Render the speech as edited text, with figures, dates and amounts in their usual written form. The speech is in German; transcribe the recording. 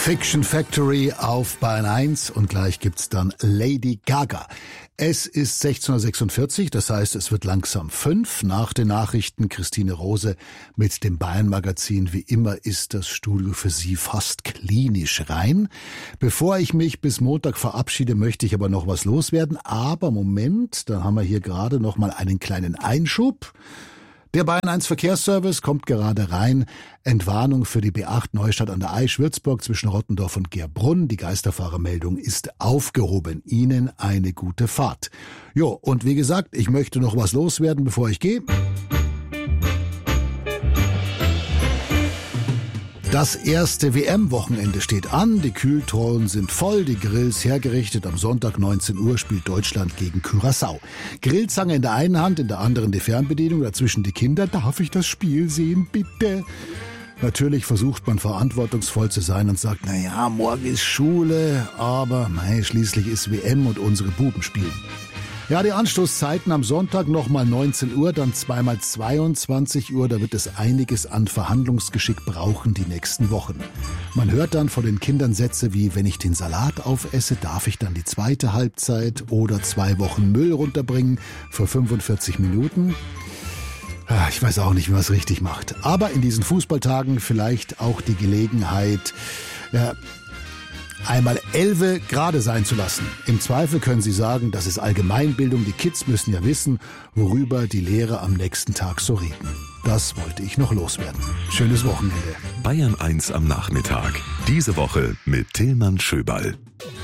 Fiction Factory auf Bayern 1 und gleich gibt's dann Lady Gaga. Es ist 16.46 Uhr, das heißt, es wird langsam 5 nach den Nachrichten. Christine Rose mit dem Bayern-Magazin. Wie immer ist das Studio für Sie fast klinisch rein. Bevor ich mich bis Montag verabschiede, möchte ich aber noch was loswerden. Aber Moment, dann haben wir hier gerade noch mal einen kleinen Einschub. Der Bayern 1 Verkehrsservice kommt gerade rein. Entwarnung für die B8 Neustadt an der Aisch, Würzburg zwischen Rottendorf und Gerbrunn. Die Geisterfahrermeldung ist aufgehoben. Ihnen eine gute Fahrt. Jo, und wie gesagt, ich möchte noch was loswerden, bevor ich gehe. Das erste WM-Wochenende steht an, die Kühltruhen sind voll, die Grills hergerichtet. Am Sonntag 19 Uhr spielt Deutschland gegen Curaçao. Grillzange in der einen Hand, in der anderen die Fernbedienung, dazwischen die Kinder. Darf ich das Spiel sehen, bitte? Natürlich versucht man verantwortungsvoll zu sein und sagt, naja, morgen ist Schule, aber schließlich ist WM und unsere Buben spielen. Ja, die Anstoßzeiten am Sonntag nochmal 19 Uhr, dann zweimal 22 Uhr. Da wird es einiges an Verhandlungsgeschick brauchen die nächsten Wochen. Man hört dann von den Kindern Sätze wie, wenn ich den Salat aufesse, darf ich dann die zweite Halbzeit oder 2 Wochen Müll runterbringen für 45 Minuten. Ich weiß auch nicht, wie man es richtig macht. Aber in diesen Fußballtagen vielleicht auch die Gelegenheit, einmal 11 gerade sein zu lassen. Im Zweifel können Sie sagen, das ist Allgemeinbildung. Die Kids müssen ja wissen, worüber die Lehrer am nächsten Tag so reden. Das wollte ich noch loswerden. Schönes Wochenende. Bayern 1 am Nachmittag. Diese Woche mit Tillmann Schöberl.